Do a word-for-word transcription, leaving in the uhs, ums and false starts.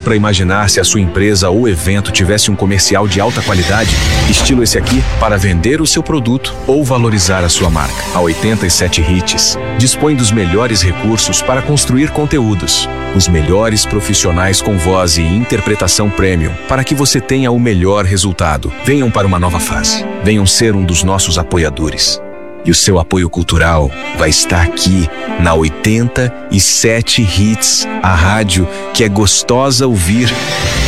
para imaginar se a sua empresa ou evento tivesse um comercial de alta qualidade, estilo esse aqui, para vender o seu produto ou valorizar a sua marca? A oitenta e sete Hits dispõe dos melhores recursos para construir conteúdos, os melhores profissionais com voz e interpretação premium para que você tenha o melhor resultado. Venham para uma nova fase. Venham ser um dos nossos apoiadores. E o seu apoio cultural vai estar aqui na oitenta e sete Hits, a rádio que é gostosa ouvir.